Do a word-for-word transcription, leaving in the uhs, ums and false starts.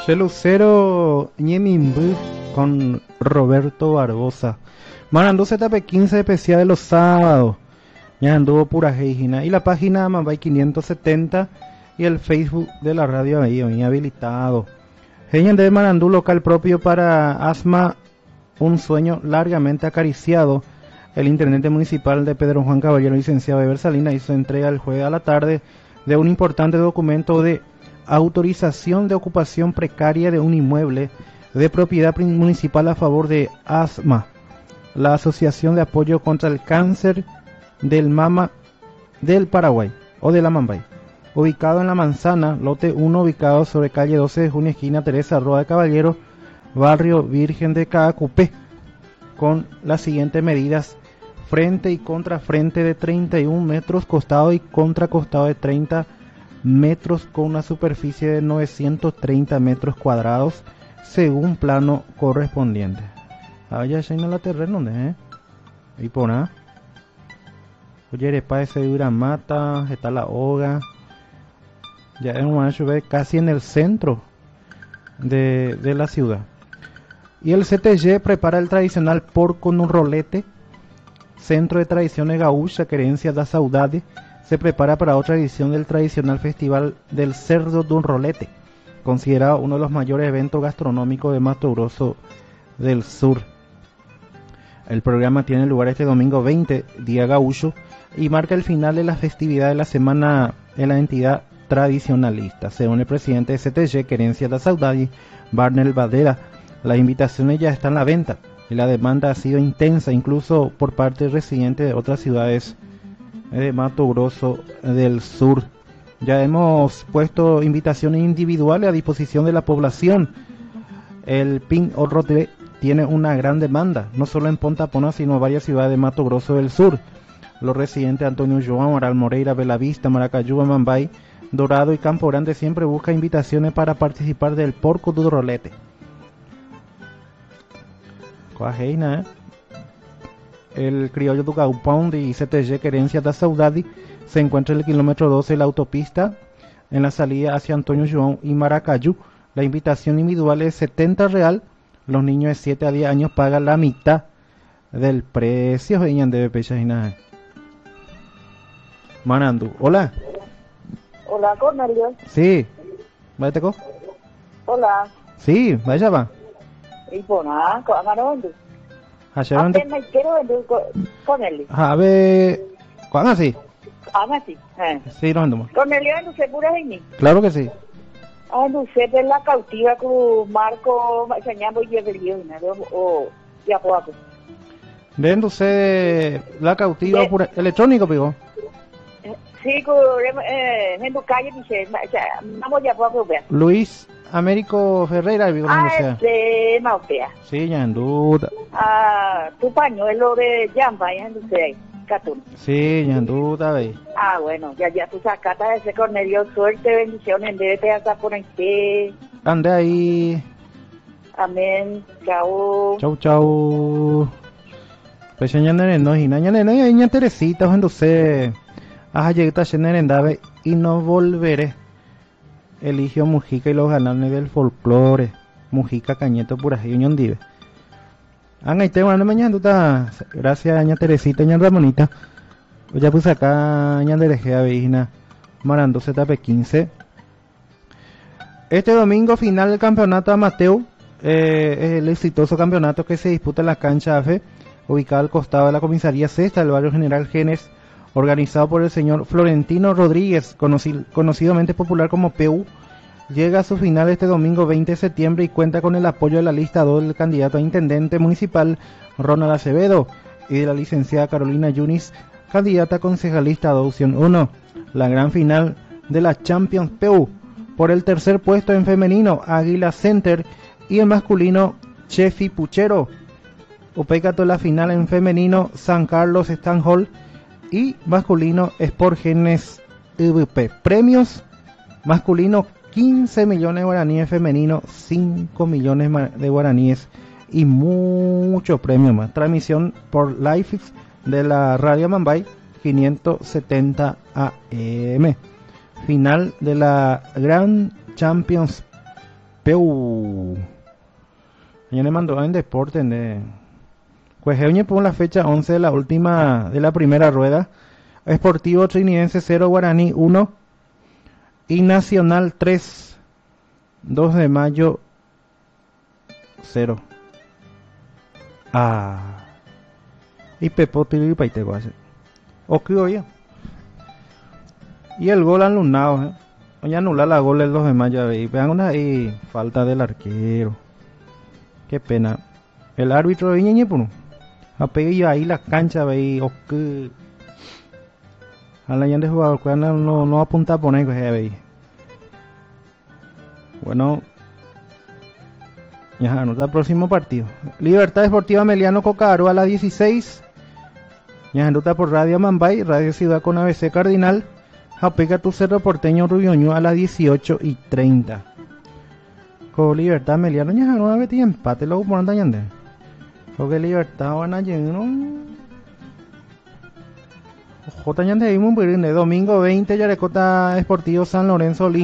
de Lucero Ñemimbu con Roberto Barbosa. Manandú Z P quince especial de los sábados. Ya anduvo pura geijina. Y la página Mambay quinientos setenta y el Facebook de la radio ahí, ahí habilitado. Geñan de Manandú local propio para Asma, un sueño largamente acariciado. El intendente municipal de Pedro Juan Caballero, licenciado Eber Salina, hizo entrega el jueves a la tarde de un importante documento de autorización de ocupación precaria de un inmueble de propiedad municipal a favor de ASMA, la Asociación de Apoyo contra el Cáncer del Mama del Paraguay o de la Mambay, ubicado en La Manzana, lote uno, ubicado sobre calle doce de junio, esquina Teresa Roa de Caballero, barrio Virgen de Caacupé, con las siguientes medidas: frente y contrafrente de treinta y un metros, costado y contracostado de treinta metros, con una superficie de novecientos treinta metros cuadrados, según plano correspondiente. Allá ya en la terreno, ¿eh? Y por nada. Oye, para ese dura mata, está la hoga. Ya es un ve casi en el centro de, de la ciudad. Y el C T G prepara el tradicional porco con un rolete. Centro de Tradiciones Gaúcha, Querencia da Saudade, se prepara para otra edición del tradicional Festival del Cerdo de un Rolete, considerado uno de los mayores eventos gastronómicos de Mato Grosso del Sur. El programa tiene lugar este domingo veinte, día gaúcho, y marca el final de la festividad de la semana en la entidad tradicionalista. Según el presidente de C T G, Querencia da Saudade, Barnel Badera, las invitaciones ya están a la venta y la demanda ha sido intensa, incluso por parte de residentes de otras ciudades de Mato Grosso del Sur. Ya hemos puesto invitaciones individuales a disposición de la población. El Pin o Rotle tiene una gran demanda, no solo en Ponta Pona, sino en varias ciudades de Mato Grosso del Sur. Los residentes Antonio João, Aral Moreira, Belavista, Maracayuba, Mambay, Dorado y Campo Grande siempre buscan invitaciones para participar del porco do rolete. Coajeina, ¿eh? El criollo do Galpão de C T G Querencia da Saudade se encuentra en el kilómetro doce de la autopista en la salida hacia Antonio João y Maracayú. La invitación individual es setenta real. Los niños de siete a diez años pagan la mitad del precio. Venían de Pechajina. Manandú. Hola. Hola, Cornelio. Sí. ¿Vaya co? Hola. Sí, vaya va. Y por nada, ¿cómo andas? Ayer me quiero vender Cornelio. A ver, ¿cuándo así? ¿Cuándo así? Eh. Sí, nos andamos. Cornelio, no sé pura de Claro que sí. Ah, no sé, de la cautiva con Marco, enseñando y el o ya poco. Véndose la cautiva De... por electrónico, pigo. Sí, con eh, en tu calle dice, vamos ya poco ver. Luis Américo Ferreira, pigo. Ah, de Mautea. Sí, ya en duda. Ah, tu pañuelo de Yamba, ya en tu ahí. Catún. Sí, ya en duda, ve. Ah, bueno, ya ya tú sacata ese Cornelio, suerte, bendiciones, debe hasta por aquí. Ande ahí. Amén, chao. Chau, chau. Pues ya nene no, y naña nene, y ña Teresita, cuándose. Ajá, llegué a Nendave y no volveré. Eligio Mujica y los gananes del folclore. Mujica, Cañeto, Purají, Unión Dive. Anga y te van mañana, gracias, ña Teresita, ña Ramonita. Pues ya puse acá, ña Derejea, Vigina, Marando Z P quince. Este domingo final del campeonato amateur, eh, el exitoso campeonato que se disputa en la cancha A F E, ubicada al costado de la comisaría sexta del barrio General Genes, organizado por el señor Florentino Rodríguez, conocido, conocidamente popular como P U, llega a su final este domingo veinte de septiembre y cuenta con el apoyo de la lista dos del candidato a intendente municipal Ronald Acevedo y de la licenciada Carolina Yunis, candidata a concejalista de opción uno. La gran final de la Champions P U por el tercer puesto en femenino Águila Center y en masculino Chefi Puchero. Upecato la final en femenino San Carlos Stan Hall y masculino Sport Genes V P. Premios masculino quince millones de guaraníes, femenino cinco millones de guaraníes y muchos premios más. Transmisión por Lifex de la Radio Mambay quinientos setenta A M. Final de la Grand Champions Peu. Ya le mandó en deporte, de Cuejeñe por la fecha once de la última, de la primera rueda. Sportivo Trinidense cero, Guaraní uno. Y Nacional tres. dos de mayo cero. Ah. Y Pepo Tiri Paitego hace. O que oye. Y el gol anulado, ¿eh? Oye, anular la gol el dos de mayo. Y vean una ahí. Falta del arquero. Qué pena. El árbitro de Ñeñe, pues. Ha pedido ahí la cancha, veí. O que. A la gente jugador, no, no, no apunta a poner, que veí. Bueno. Ya, anota el próximo partido. Libertad Deportiva Meliano Cocaru a las dieciséis. Ya, anota por Radio Mambay, Radio Ciudad con A B C Cardinal. Japega tu Cerro Porteño Rubioño a las dieciocho y treinta. Con Libertad Meliano, ya, no me metí empate, luego por andar yendo. Porque Libertad van a llenar. J. Domingo veinte, Yarecota Esportivo San Lorenzo.